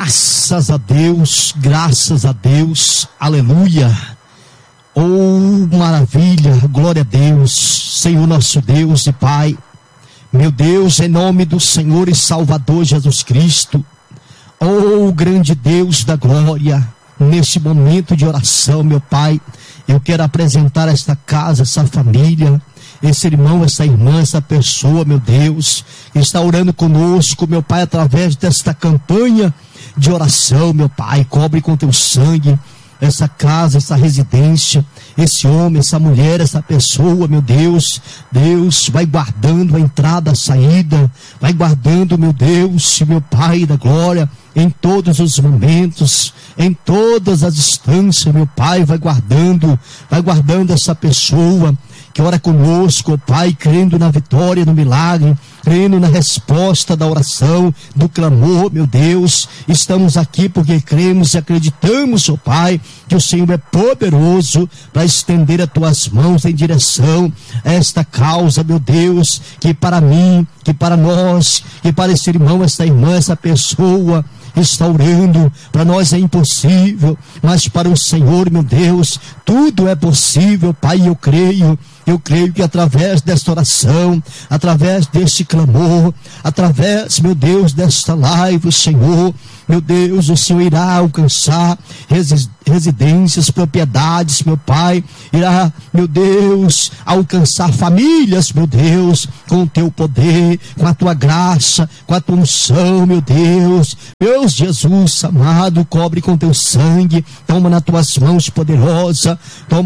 Graças a Deus, aleluia. Oh, maravilha, glória a Deus, Senhor nosso Deus e Pai. Meu Deus, em nome do Senhor e Salvador Jesus Cristo, oh, grande Deus da glória, nesse momento de oração, meu Pai, eu quero apresentar esta casa, essa família, esse irmão, essa irmã, essa pessoa, meu Deus, que está orando conosco, meu Pai, através desta campanha de oração, meu Pai. Cobre com teu sangue essa casa, essa residência, esse homem, essa mulher, essa pessoa, meu Deus. Deus, vai guardando a entrada, a saída, vai guardando, meu Deus, meu Pai da glória, em todos os momentos, em todas as instâncias, meu Pai, vai guardando essa pessoa que ora conosco, Pai, crendo na vitória, no milagre, crendo na resposta da oração, do clamor, meu Deus. Estamos aqui porque cremos e acreditamos, ó Pai, que o Senhor é poderoso para estender as tuas mãos em direção a esta causa, meu Deus, que para mim, que para nós, que para esse irmão, essa irmã, essa pessoa está orando, para nós é impossível, mas para o Senhor, meu Deus, tudo é possível, Pai. Eu creio que através desta oração, através deste clamor, através, meu Deus, desta live, Senhor, meu Deus, o Senhor irá alcançar residências, propriedades, meu Pai, irá, meu Deus, alcançar famílias, meu Deus, com o teu poder, com a tua graça, com a tua unção, meu Deus. Meu Jesus amado, cobre com teu sangue, toma nas tuas mãos poderosa,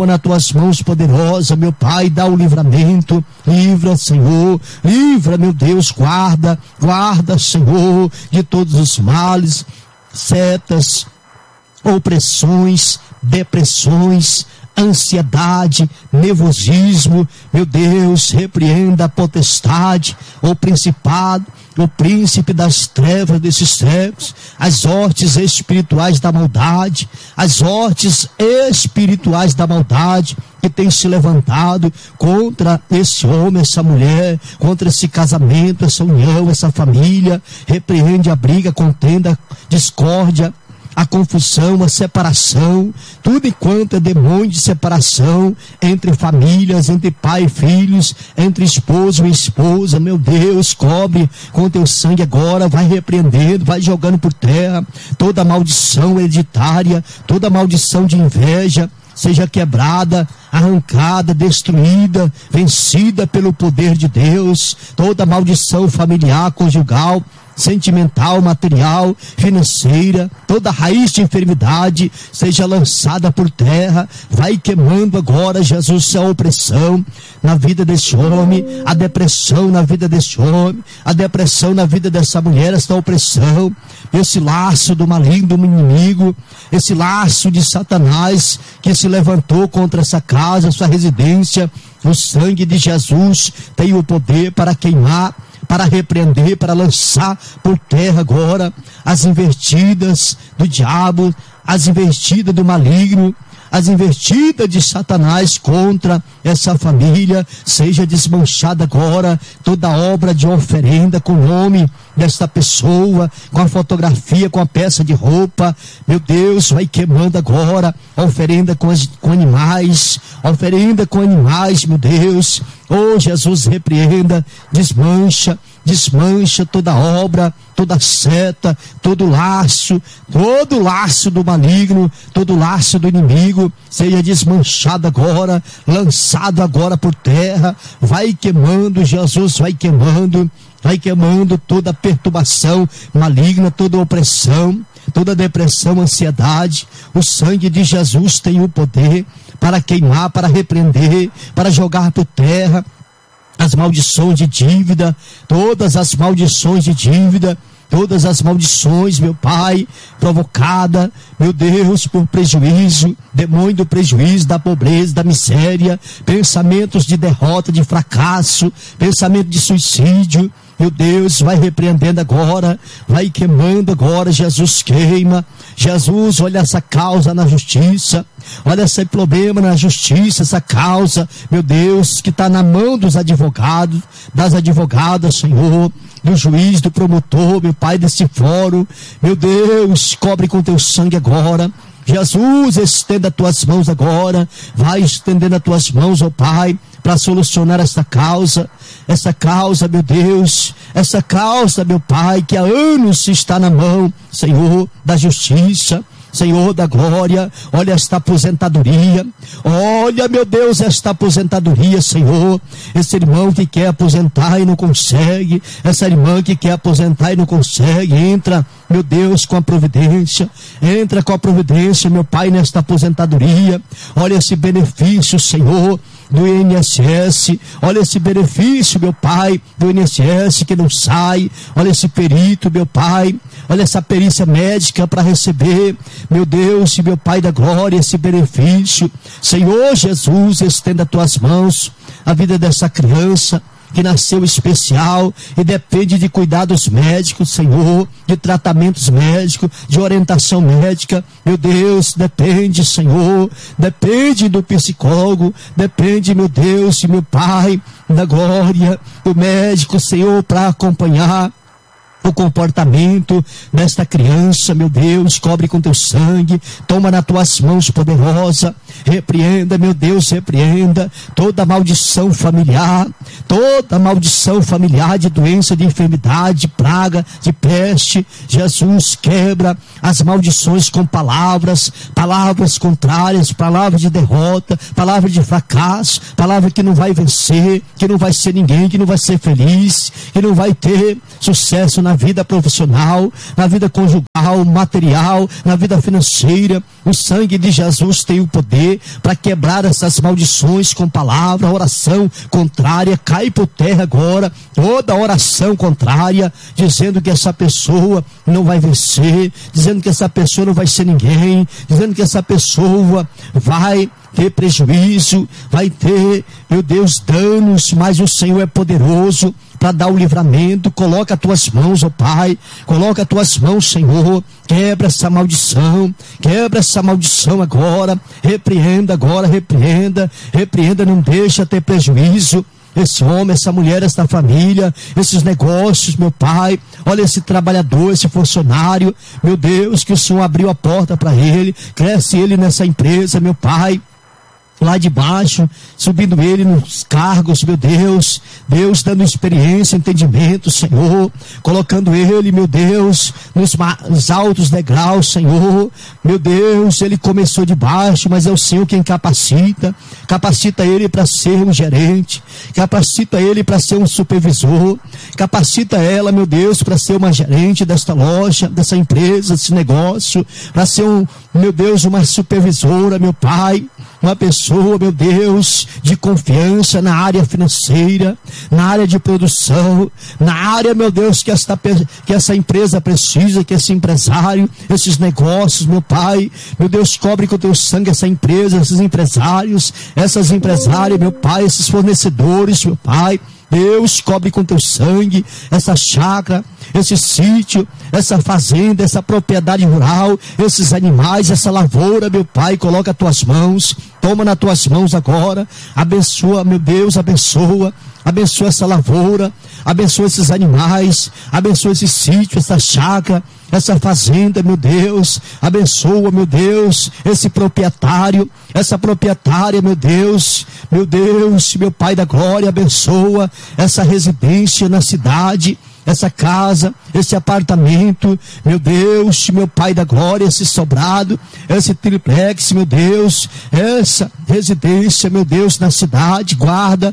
meu Pai, dá o livramento, livra, Senhor, livra, meu Deus, guarda, Senhor, de todos os males, setas, opressões, depressões, ansiedade, nervosismo, meu Deus, repreenda a potestade, o principado, o príncipe das trevas, desses trevos, as hortes espirituais da maldade, que tem se levantado contra esse homem, essa mulher, contra esse casamento, essa união, essa família. Repreende a briga, a contenda, discórdia, a confusão, a separação, tudo enquanto é demônio de separação entre famílias, entre pai e filhos, entre esposo e esposa. Meu Deus, cobre com teu sangue agora, vai repreendendo, vai jogando por terra toda maldição hereditária, toda maldição de inveja, seja quebrada, arrancada, destruída, vencida pelo poder de Deus. Toda maldição familiar, conjugal, sentimental, material, financeira, toda raiz de enfermidade seja lançada por terra. Vai queimando agora, Jesus, a opressão na vida desse homem, a depressão na vida desse homem, a depressão na vida dessa mulher, essa opressão, esse laço do maligno, do inimigo, esse laço de Satanás que se levantou contra essa casa, essa residência. O sangue de Jesus tem o poder para queimar, para repreender, para lançar por terra agora as investidas do diabo, as investidas do maligno, as investidas de Satanás contra essa família. Seja desmanchada agora toda obra de oferenda com o nome desta pessoa, com a fotografia, com a peça de roupa. Meu Deus, vai queimando agora a oferenda com animais, meu Deus. Oh, Jesus, repreenda, desmancha toda obra, toda seta, todo laço do maligno, todo laço do inimigo, seja desmanchado agora, lançado agora por terra. Vai queimando, Jesus, vai queimando toda perturbação maligna, toda opressão, toda depressão, ansiedade. O sangue de Jesus tem o poder para queimar, para repreender, para jogar por terra as maldições de dívida, todas as maldições de dívida, todas as maldições, meu Pai, provocada, meu Deus, por prejuízo, demônio do prejuízo, da pobreza, da miséria, pensamentos de derrota, de fracasso, pensamento de suicídio. Meu Deus, vai repreendendo agora, vai queimando agora. Jesus, queima. Jesus, olha essa causa na justiça, olha esse problema na justiça, essa causa, meu Deus, que está na mão dos advogados, das advogadas, Senhor. do juiz, do promotor, meu Pai, desse fórum. Meu Deus, cobre com teu sangue agora. Jesus, estenda as tuas mãos agora, vai estendendo as tuas mãos, ó Pai, para solucionar essa causa, meu Deus, essa causa, meu Pai, que há anos está na mão, Senhor, da justiça, Senhor da glória. Olha esta aposentadoria, olha, meu Deus, esta aposentadoria, Senhor, esse irmão que quer aposentar e não consegue, essa irmã que quer aposentar e não consegue, entra, meu Deus, com a providência, entra com a providência, meu Pai, nesta aposentadoria. Olha esse benefício, Senhor, do INSS, olha esse benefício, meu Pai, do INSS que não sai, olha esse perito, meu Pai, olha essa perícia médica para receber, meu Deus e meu Pai da glória, esse benefício. Senhor Jesus, estenda as tuas mãos a vida dessa criança que nasceu especial e depende de cuidados médicos, Senhor, de tratamentos médicos, de orientação médica. Meu Deus, depende, Senhor, depende do psicólogo, depende, meu Deus e meu Pai da glória, do médico, Senhor, para acompanhar o comportamento desta criança, meu Deus. Cobre com teu sangue, toma nas tuas mãos poderosa, repreenda, meu Deus, repreenda toda maldição familiar de doença, de enfermidade, de praga, de peste. Jesus, quebra as maldições com palavras contrárias, palavras de derrota, palavra de fracasso, palavra que não vai vencer, que não vai ser ninguém, que não vai ser feliz, que não vai ter sucesso na vida profissional, na vida conjugal, material, na vida financeira. O sangue de Jesus tem o poder para quebrar essas maldições com palavra, oração contrária. Cai por terra agora toda oração contrária, dizendo que essa pessoa não vai vencer, dizendo que essa pessoa não vai ser ninguém, dizendo que essa pessoa vai ter prejuízo, vai ter, meu Deus, danos, mas o Senhor é poderoso para dar o livramento. Coloca as tuas mãos, ó Pai, coloca as tuas mãos, Senhor, quebra essa maldição agora, repreenda, não deixa ter prejuízo esse homem, essa mulher, essa família, esses negócios, meu Pai. Olha esse trabalhador, esse funcionário, meu Deus, que o Senhor abriu a porta para ele, cresce ele nessa empresa, meu Pai, lá de baixo, subindo ele nos cargos, meu Deus, dando experiência, entendimento, Senhor, colocando ele, meu Deus, nos altos degraus, Senhor, meu Deus. Ele começou de baixo, mas é o Senhor quem capacita ele para ser um gerente, capacita ele para ser um supervisor, capacita ela, meu Deus, para ser uma gerente desta loja, dessa empresa, desse negócio, para ser meu Deus, uma supervisora, meu Pai, uma pessoa, meu Deus, de confiança na área financeira, na área de produção, na área, meu Deus, que essa empresa precisa, que esse empresário, esses negócios, meu Pai, meu Deus, cobre com o teu sangue essa empresa, esses empresários, essas empresárias, meu Pai, esses fornecedores, meu Pai. Deus, cobre com teu sangue essa chácara, esse sítio, essa fazenda, essa propriedade rural, esses animais, essa lavoura, meu Pai. Coloca as tuas mãos, toma nas tuas mãos agora, abençoa, meu Deus, abençoa essa lavoura, abençoa esses animais, abençoa esse sítio, essa chácara, essa fazenda, meu Deus. Abençoa, meu Deus, esse proprietário, essa proprietária, meu Deus, meu Pai da glória. Abençoa essa residência na cidade, essa casa, esse apartamento, meu Deus, meu Pai da glória, esse sobrado, esse triplex, meu Deus, essa residência, meu Deus, na cidade. Guarda,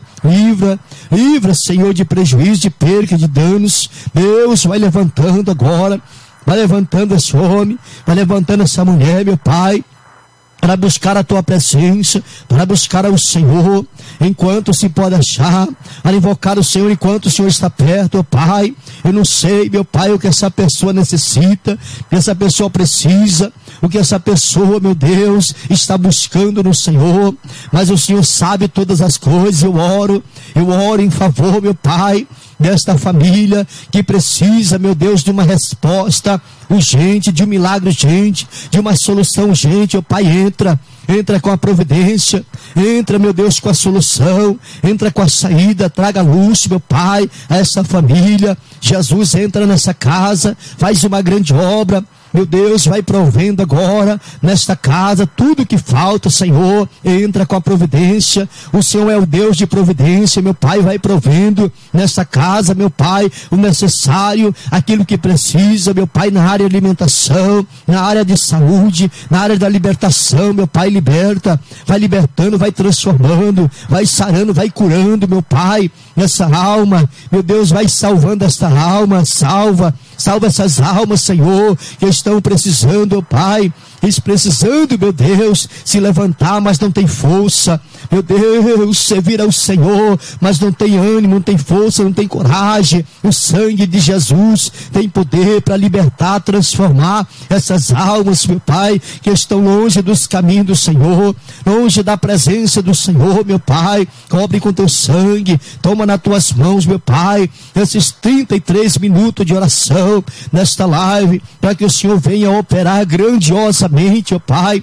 livra, Senhor, de prejuízo, de perca, de danos. Deus, vai levantando agora, vai levantando esse homem, vai levantando essa mulher, meu Pai, para buscar a tua presença, para buscar ao Senhor, enquanto se pode achar, para invocar o Senhor enquanto o Senhor está perto, ó Pai. Eu não sei, meu Pai, o que essa pessoa necessita, o que essa pessoa precisa, o que essa pessoa, meu Deus, está buscando no Senhor, mas o Senhor sabe todas as coisas. Eu oro em favor, meu Pai, desta família que precisa, meu Deus, de uma resposta urgente, de um milagre urgente, de uma solução urgente. Ó Pai, entra com a providência, entra, meu Deus, com a solução, entra com a saída, traga luz, meu Pai, a essa família. Jesus, entra nessa casa, faz uma grande obra. Meu Deus, vai provendo agora nesta casa tudo que falta, Senhor. Entra com a providência. O Senhor é o Deus de providência, meu Pai. Vai provendo nesta casa, meu Pai, o necessário, aquilo que precisa, meu Pai, na área de alimentação, na área de saúde, na área da libertação, meu Pai. Liberta, vai libertando, vai transformando, vai sarando, vai curando, meu Pai, essa alma. Meu Deus, vai salvando esta alma. Salva essas almas, Senhor, que estão precisando, ó Pai, eles precisando, meu Deus, se levantar, mas não tem força. Meu Deus, servir ao Senhor, mas não tem ânimo, não tem força, não tem coragem. O sangue de Jesus tem poder para libertar, transformar essas almas, meu Pai, que estão longe dos caminhos do Senhor, longe da presença do Senhor, meu Pai. Cobre com teu sangue, toma nas tuas mãos, meu Pai, esses 33 minutos de oração nesta live, para que o Senhor venha operar grandiosamente, ó Pai,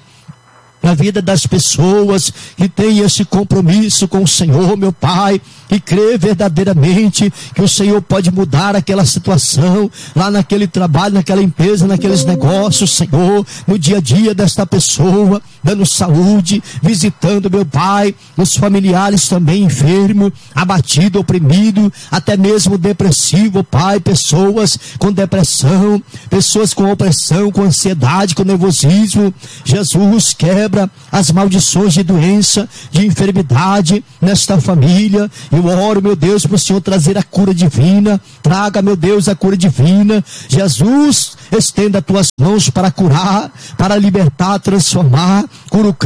na vida das pessoas que têm esse compromisso com o Senhor, meu Pai, e crê verdadeiramente que o Senhor pode mudar aquela situação, lá naquele trabalho, naquela empresa, naqueles negócios, Senhor, no dia a dia desta pessoa, dando saúde, visitando, meu Pai, os familiares também enfermos, abatido, oprimido, até mesmo depressivo, Pai, pessoas com depressão, pessoas com opressão, com ansiedade, com nervosismo. Jesus, quebra as maldições de doença, de enfermidade nesta família. Eu oro, meu Deus, para o Senhor trazer a cura divina. Traga, meu Deus, a cura divina. Jesus, estenda as tuas mãos para curar, para libertar, transformar. Cura o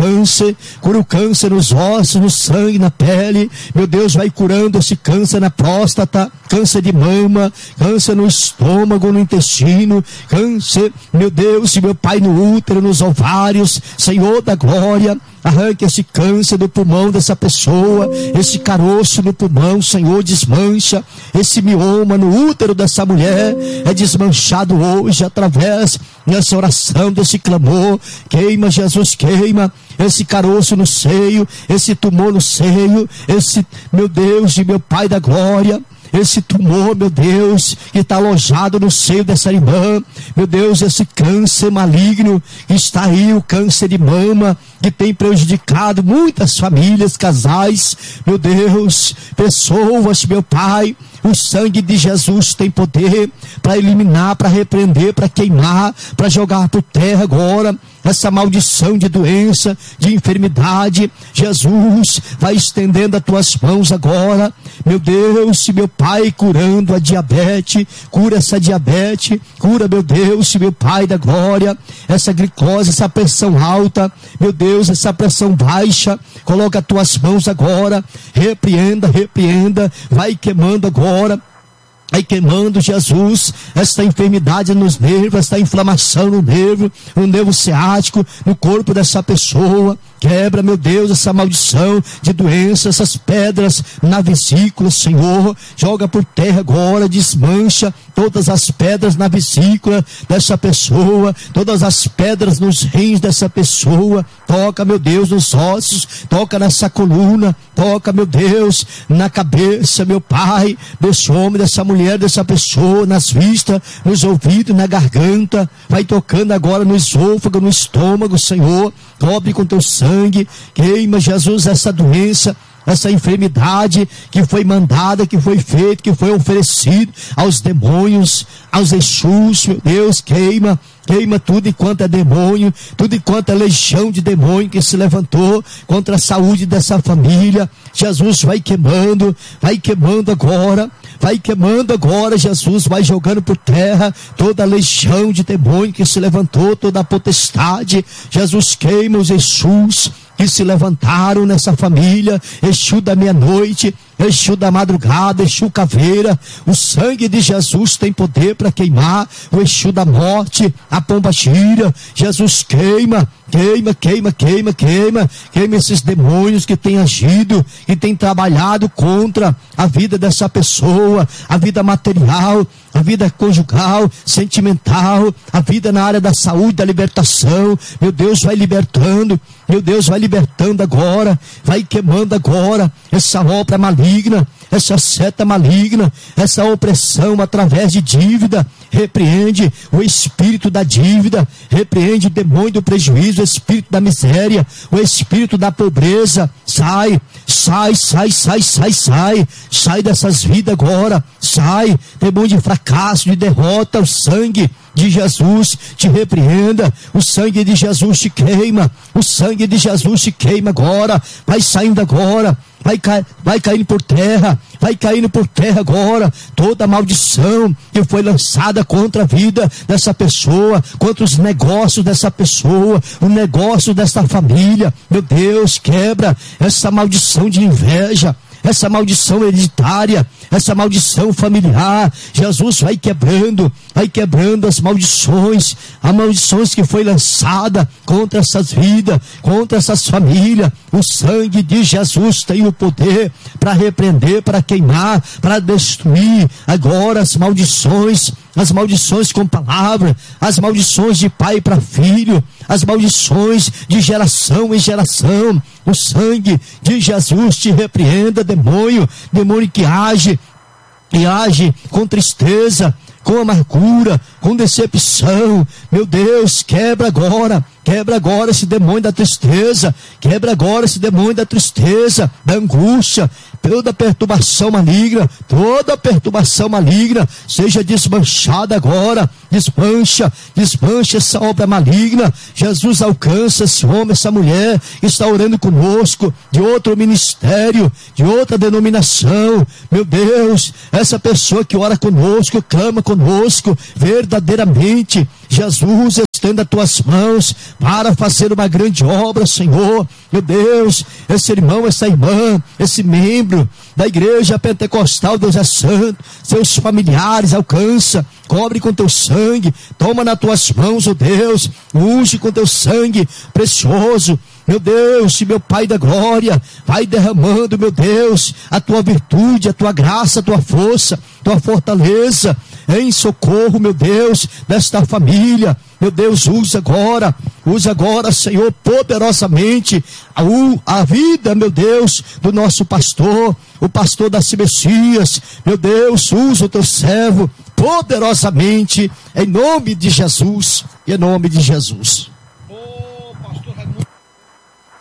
câncer nos ossos, no sangue, na pele. Meu Deus, vai curando esse câncer na próstata, câncer de mama, câncer no estômago, no intestino, câncer, meu Deus, e meu Pai, no útero, nos ovários. Senhor da glória, arranque esse câncer do pulmão dessa pessoa, esse caroço no pulmão, Senhor, desmancha. Esse mioma no útero dessa mulher é desmanchado hoje através dessa oração, desse clamor. Queima, Jesus, queima esse caroço no seio, esse tumor no seio, esse, meu Deus e meu Pai da glória, esse tumor, meu Deus, que está alojado no seio dessa irmã, meu Deus, esse câncer maligno que está aí, o câncer de mama, que tem prejudicado muitas famílias, casais, meu Deus, pessoas, meu Pai. O sangue de Jesus tem poder para eliminar, para repreender, para queimar, para jogar por terra agora essa maldição de doença, de enfermidade. Jesus, vai estendendo as tuas mãos agora, meu Deus e meu Pai, curando a diabetes. Cura essa diabetes, cura, meu Deus e meu Pai da glória, essa glicose, essa pressão alta, meu Deus, essa pressão baixa. Coloca as tuas mãos agora, repreenda, vai queimando agora. Vai queimando, Jesus, esta enfermidade nos nervos, esta inflamação no nervo ciático, no corpo dessa pessoa. Quebra, meu Deus, essa maldição de doença, essas pedras na vesícula, Senhor. Joga por terra agora, desmancha todas as pedras na vesícula dessa pessoa, todas as pedras nos rins dessa pessoa. Toca, meu Deus, nos ossos, toca nessa coluna, toca, meu Deus, na cabeça, meu Pai, desse homem, dessa mulher, dessa pessoa, nas vistas, nos ouvidos, na garganta. Vai tocando agora no esôfago, no estômago, Senhor. Cobre com teu sangue, queima, Jesus, essa doença, essa enfermidade que foi mandada, que foi feita, que foi oferecido aos demônios, aos Exus, meu Deus, queima tudo enquanto é demônio, tudo enquanto é legião de demônio que se levantou contra a saúde dessa família. Jesus, vai queimando agora, Jesus, vai jogando por terra toda a legião de demônio que se levantou, toda a potestade. Jesus, queima os Exus que se levantaram nessa família, Exu da meia-noite, Exu da madrugada, Exu caveira, o sangue de Jesus tem poder para queimar o Exu da morte, a pombagira. Jesus queima, queima, queima, queima, queima, queima esses demônios que têm agido, que têm trabalhado contra a vida dessa pessoa, a vida material, a vida conjugal, sentimental, a vida na área da saúde, da libertação. Meu Deus, vai libertando, meu Deus, vai libertando agora, vai queimando agora essa obra maligna, essa seta maligna, essa opressão através de dívida. Repreende o espírito da dívida, repreende o demônio do prejuízo, o espírito da miséria, o espírito da pobreza. Sai, sai, sai, sai, sai, sai, sai dessas vidas agora, sai, demônio de fracasso, de derrota. O sangue de Jesus te repreenda, o sangue de Jesus te queima, o sangue de Jesus te queima agora, vai saindo agora, vai caindo por terra, vai caindo por terra agora, toda maldição que foi lançada contra a vida dessa pessoa, contra os negócios dessa pessoa, o negócio dessa família. Meu Deus, quebra essa maldição de inveja, essa maldição hereditária, essa maldição familiar. Jesus vai quebrando as maldições que foi lançada contra essas vidas, contra essas famílias. O sangue de Jesus tem o poder para repreender, para queimar, para destruir agora as maldições com palavra, as maldições de pai para filho, as maldições de geração em geração. O sangue de Jesus te repreenda, demônio que age com tristeza, com amargura, com decepção. Meu Deus, quebra agora esse demônio da tristeza, quebra agora esse demônio da tristeza, da angústia, toda perturbação maligna, seja desmanchada agora, desmancha essa obra maligna. Jesus alcança esse homem, essa mulher que está orando conosco, de outro ministério, de outra denominação. Meu Deus, essa pessoa que ora conosco, clama conosco, verdadeiramente, Jesus, estenda as tuas mãos para fazer uma grande obra, Senhor. Meu Deus, esse irmão, essa irmã, esse membro da igreja pentecostal, Deus é santo, seus familiares alcança, cobre com teu sangue, toma nas tuas mãos, ó Deus, unge com teu sangue precioso. Meu Deus, meu Pai da glória, vai derramando, meu Deus, a tua virtude, a tua graça, a tua força, tua fortaleza, em socorro, meu Deus, desta família. Meu Deus, usa agora, Senhor, poderosamente a vida, meu Deus, do nosso pastor, o pastor Darcy Messias. Meu Deus, usa o teu servo poderosamente, em nome de Jesus, em nome de Jesus.